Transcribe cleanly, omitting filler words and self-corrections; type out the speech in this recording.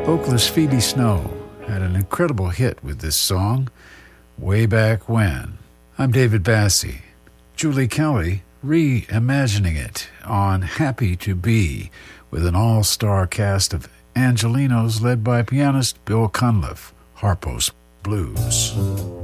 Vocalist Phoebe Snow had an incredible hit with this song way back when. I'm David Bassie. Julie Kelly reimagining it on Happy to Be with an all-star cast of Angelenos led by pianist Bill Cunliffe, Harpo's Blues.